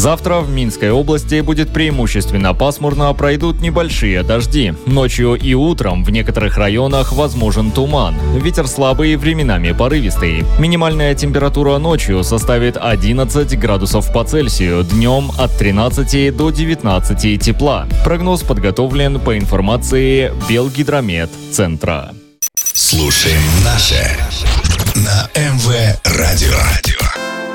Завтра в Минской области будет преимущественно пасмурно, пройдут небольшие дожди. Ночью и утром в некоторых районах возможен туман. Ветер слабый, временами порывистый. Минимальная температура ночью составит 11 градусов по Цельсию, днем от 13 до 19 тепла. Прогноз подготовлен по информации Белгидромет-центра. Слушаем наше на МВ Радио.